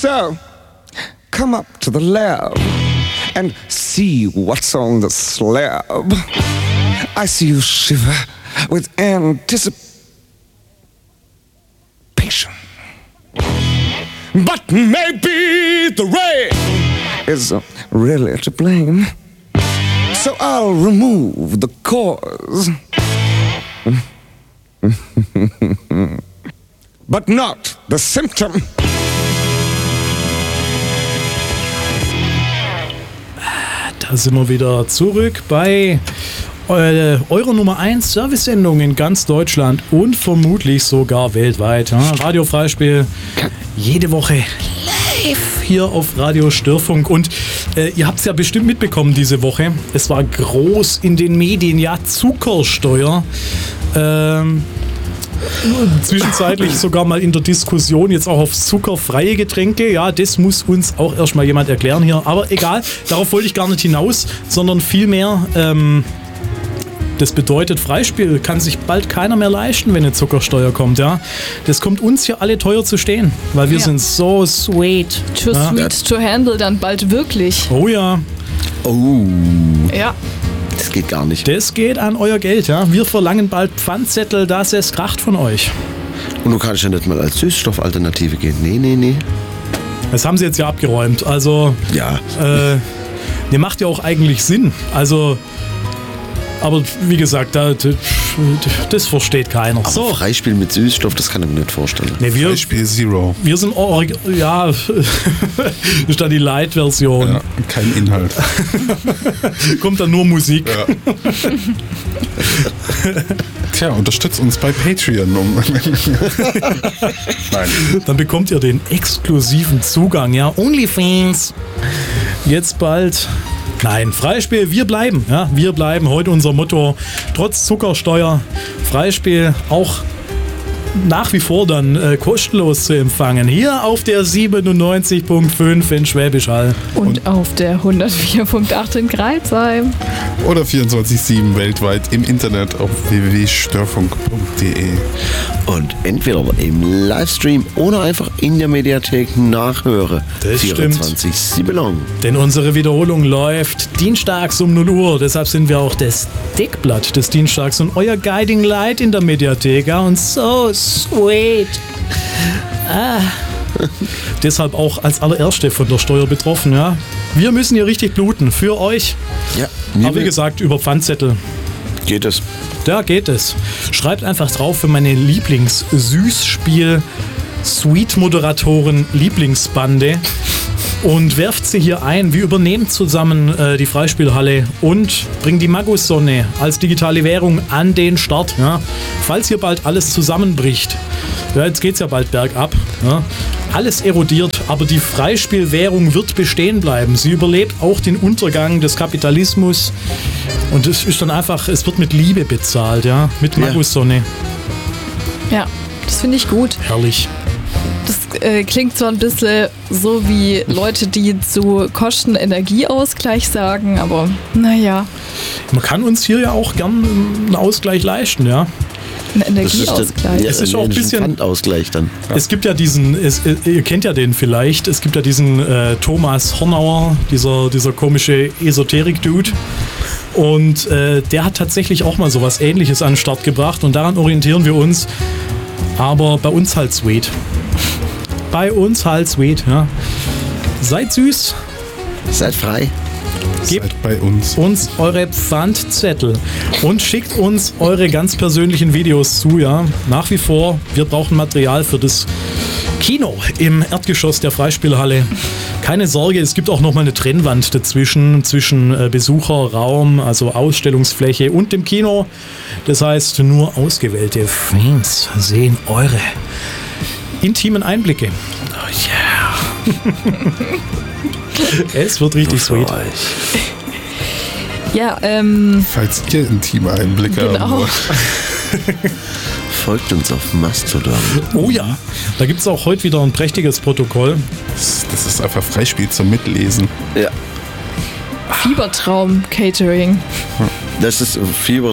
So, come up to the lab and see what's on the slab. I see you shiver with anticipation. But maybe the rain is really to blame. So I'll remove the cause. But not the symptom. Da sind wir wieder zurück bei eurer Nummer 1 Service-Sendung in ganz Deutschland und vermutlich sogar weltweit. Ja? Radio Freispiel jede Woche live hier auf Radio Störfunk. Und ihr habt es ja bestimmt mitbekommen diese Woche. Es war groß in den Medien, ja, Zuckersteuer. Zwischenzeitlich sogar mal in der Diskussion jetzt auch auf zuckerfreie Getränke. Ja, das muss uns auch erstmal jemand erklären hier. Aber egal, darauf wollte ich gar nicht hinaus, sondern vielmehr, das bedeutet, Freispiel kann sich bald keiner mehr leisten, wenn eine Zuckersteuer kommt. Ja, das kommt uns hier alle teuer zu stehen, weil wir sind so sweet. Too sweet to handle dann bald wirklich. Oh ja. Oh. Ja. Das geht gar nicht. Das geht an euer Geld, ja. Wir verlangen bald Pfandzettel, dass es kracht von euch. Und du kannst ja nicht mal als Süßstoffalternative gehen. Nee. Das haben sie jetzt ja abgeräumt. Also, ja. Ne, macht ja auch eigentlich Sinn. Also, aber wie gesagt, das versteht keiner. Aber so. Freispiel mit Süßstoff, das kann ich mir nicht vorstellen. Nee, Freispiel Zero. Wir sind ja, ist da die Light-Version. Ja, kein Inhalt. Kommt dann nur Musik. Ja. Tja, unterstützt uns bei Patreon. Nein. Dann bekommt ihr den exklusiven Zugang, ja. OnlyFans. Jetzt bald. Nein, Freispiel, wir bleiben. Ja, wir bleiben. Heute unser Motto. Trotz Zuckersteuer, Freispiel auch nach wie vor dann kostenlos zu empfangen. Hier auf der 97.5 in Schwäbisch Hall. Und auf der 104.8 in Greifsheim. Oder 24/7 weltweit im Internet auf www.störfunk.de. Und entweder im Livestream oder einfach in der Mediathek nachhöre. Das 24/7 lang. Denn unsere Wiederholung läuft dienstags um 0 Uhr. Deshalb sind wir auch das Deckblatt des Dienstags und euer Guiding Light in der Mediathek. Ja, und so sweet. Deshalb auch als allererste von der Steuer betroffen. Ja. Wir müssen hier richtig bluten für euch. Ja, aber wie gesagt, über Pfandzettel. Geht es. Da geht es. Schreibt einfach drauf für meine Lieblings-Süßspiel-Sweet-Moderatoren-Lieblingsbande und werft sie hier ein. Wir übernehmen zusammen die Freispielhalle und bringen die Magus-Sonne als digitale Währung an den Start. Ja. Falls hier bald alles zusammenbricht, ja, jetzt geht es ja bald bergab, ja. Alles erodiert, aber die Freispielwährung wird bestehen bleiben. Sie überlebt auch den Untergang des Kapitalismus. Und es ist dann einfach, es wird mit Liebe bezahlt, ja, mit Magus-Sonne. Ja, das finde ich gut. Herrlich. Das klingt zwar ein bisschen so wie Leute, die zu Kosten-Energieausgleich sagen, aber naja. Man kann uns hier ja auch gern einen Ausgleich leisten, ja. Ein Energieausgleich. Es ist auch ein bisschen Pfandausgleich dann. Es gibt ja diesen, ihr kennt ja den vielleicht, es gibt ja diesen Thomas Hornauer, dieser komische Esoterik-Dude. Und der hat tatsächlich auch mal sowas Ähnliches an den Start gebracht und daran orientieren wir uns. Aber bei uns halt sweet. Bei uns halt sweet, ja. Seid süß. Seid frei. Gebt bei uns eure Pfandzettel und schickt uns eure ganz persönlichen Videos zu, ja. Nach wie vor, wir brauchen Material für das Kino im Erdgeschoss der Freispielhalle. Keine Sorge, es gibt auch noch mal eine Trennwand dazwischen, zwischen Besucherraum, also Ausstellungsfläche und dem Kino. Das heißt, nur ausgewählte Fans sehen eure intimen Einblicke. Oh yeah. Es wird richtig sweet. Ja, falls ihr intime Einblicke genau. haben wollt. Folgt uns auf Mastodon. Oh ja, da gibt es auch heute wieder ein prächtiges Protokoll. Das ist einfach Freispiel zum Mitlesen. Ja. Fiebertraum-Catering. Das ist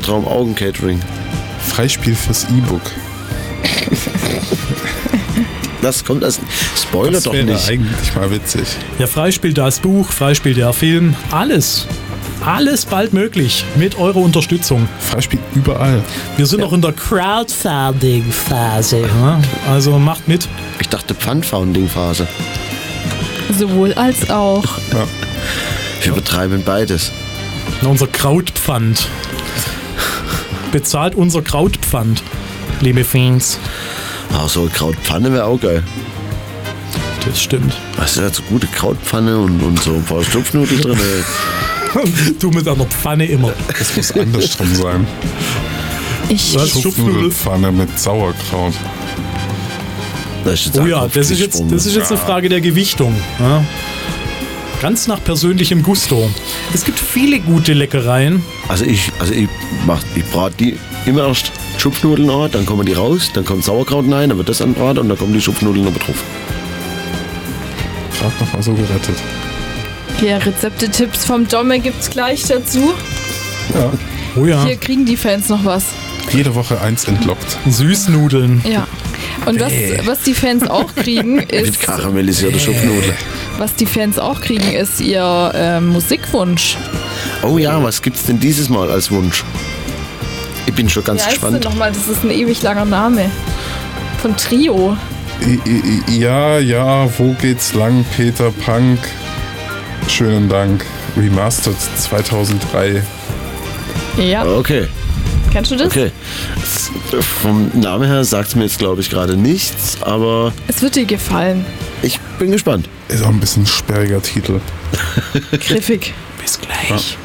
Fiebertraum-Augen-Catering. Freispiel fürs E-Book. Das kommt als Spoiler Das doch wäre nicht. eigentlich mal witzig. Ja, frei spielt das Buch, frei spielt der Film. Alles. Alles bald möglich mit eurer Unterstützung. Freispiel überall. Wir sind noch in der Crowdfunding-Phase. Ja? Also macht mit. Ich dachte Pfandfounding-Phase. Sowohl als auch. Ja. Wir betreiben beides. Unser Krautpfand. Bezahlt unser Krautpfand, liebe Fans. Aber so eine Krautpfanne wäre auch geil. Das stimmt. Weißt du, da so gute Krautpfanne und so ein paar Stupfnudeln drin. Du mit einer Pfanne immer. Das muss andersrum sein. Ich Was? Schupfnudelpfanne mit Sauerkraut. Das ist jetzt Oh ein ja, das ist jetzt eine Frage der Gewichtung. Ja? Ganz nach persönlichem Gusto. Es gibt viele gute Leckereien. Also ich brate die immer erst Schupfnudeln an, dann kommen die raus, dann kommt Sauerkraut rein, dann wird das anbraten und dann kommen die Schupfnudeln noch drauf. Gerade noch mal so gerettet. Ja, Rezepte-Tipps vom Domme gibt's gleich dazu. Ja. Oh ja, Hier kriegen die Fans noch was. Jede Woche eins entlockt. Süßnudeln. Ja. Und was die Fans auch kriegen, Mit ist, karamellisierte Schupfnudeln. was die Fans auch kriegen, ist ihr Musikwunsch. Oh ja, was gibt's denn dieses Mal als Wunsch? Ich bin schon ganz Wie heißt denn gespannt. nochmal? Das ist ein ewig langer Name. Von Trio. Ja, wo geht's lang? Peter Punk. Schönen Dank. Remastered 2003. Ja. Okay, Kennst du das? okay. Vom Namen her sagt es mir jetzt, glaube ich, gerade nichts, aber Es wird dir gefallen. ich bin gespannt. Ist auch ein bisschen sperriger Titel. Griffig. Bis gleich.